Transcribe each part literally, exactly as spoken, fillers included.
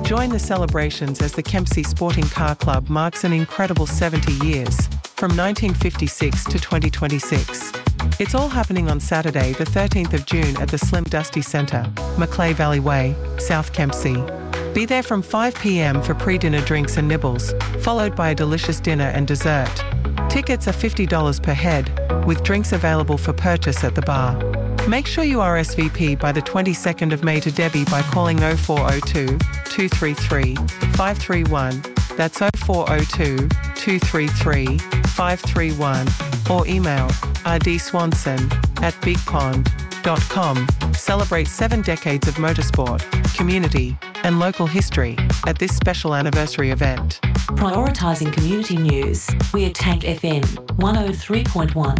Join the celebrations as the Kempsey Sporting Car Club marks an incredible seventy years, from nineteen fifty-six to twenty twenty-six. It's all happening on Saturday, the thirteenth of June at the Slim Dusty Centre, Macleay Valley Way, South Kempsey. Be there from five p m for pre-dinner drinks and nibbles, followed by a delicious dinner and dessert. Tickets are fifty dollars per head, with drinks available for purchase at the bar. Make sure you R S V P by the twenty-second of May to Debbie by calling oh four oh two, two three three, five three one. That's oh four oh two, two three three, five three one, or email rdswanson at bigpond dot com. Celebrate seven decades of motorsport, community, and local history at this special anniversary event. Prioritising community news. We're Tank F M one oh three point one.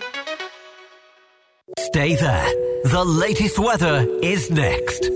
Stay there. The latest weather is next.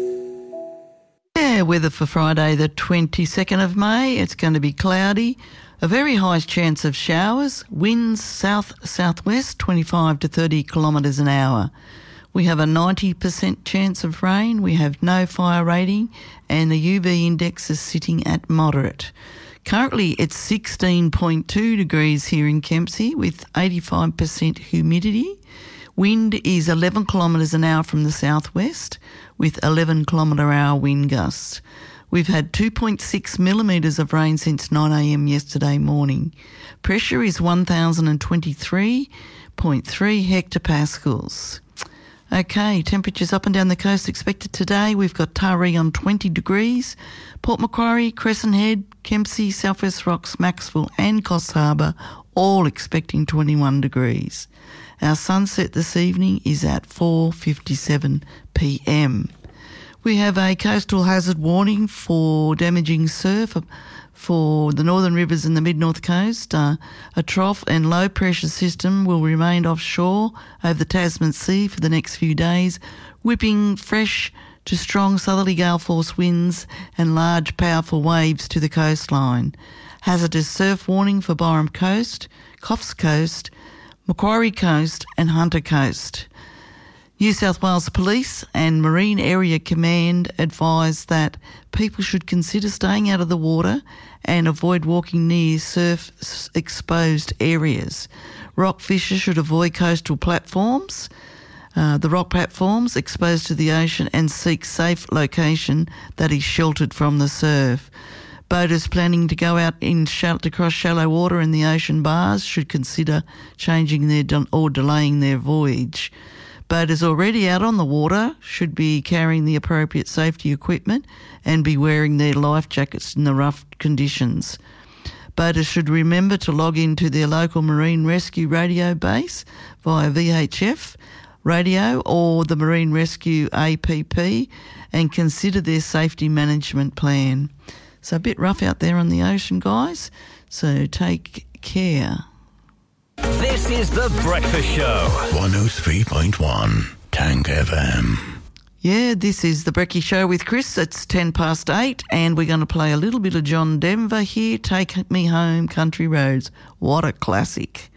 Yeah, weather for Friday the twenty-second of May. It's going to be cloudy. A very high chance of showers. Winds south-southwest, twenty-five to thirty kilometres an hour. We have a ninety percent chance of rain. We have no fire rating, and the U V index is sitting at moderate. Currently, it's sixteen point two degrees here in Kempsey with eighty-five percent humidity. Wind is eleven kilometres an hour from the southwest with eleven kilometre hour wind gusts. We've had two point six millimetres of rain since nine a m yesterday morning. Pressure is one thousand twenty-three point three hectopascals. Okay, temperatures up and down the coast expected today. We've got Taree on twenty degrees, Port Macquarie, Crescent Head, Kempsey, South West Rocks, Maxwell and Coffs Harbour all expecting twenty-one degrees. Our sunset this evening is at four fifty-seven p m. We have a coastal hazard warning for damaging surf for the northern rivers and the mid-north coast. Uh, a trough and low pressure system will remain offshore over the Tasman Sea for the next few days, whipping fresh to strong southerly gale force winds and large powerful waves to the coastline. Hazardous surf warning for Byram Coast, Coffs Coast, Macquarie Coast and Hunter Coast. New South Wales Police and Marine Area Command advise that people should consider staying out of the water and avoid walking near surf-exposed areas. Rock fishers should avoid coastal platforms, uh, the rock platforms exposed to the ocean, and seek safe location that is sheltered from the surf. Boaters planning to go out in shallow, to cross shallow water in the ocean bars should consider changing their de- or delaying their voyage. Boaters already out on the water should be carrying the appropriate safety equipment and be wearing their life jackets in the rough conditions. Boaters should remember to log into their local Marine Rescue radio base via V H F radio or the Marine Rescue A P P and consider their safety management plan. So a bit rough out there on the ocean, guys, so take care. This is The Breakfast Show. one oh three point one, Tank F M. Yeah, this is The Brekkie Show with Chris. It's ten past eight and we're going to play a little bit of John Denver here, Take Me Home, Country Roads. What a classic.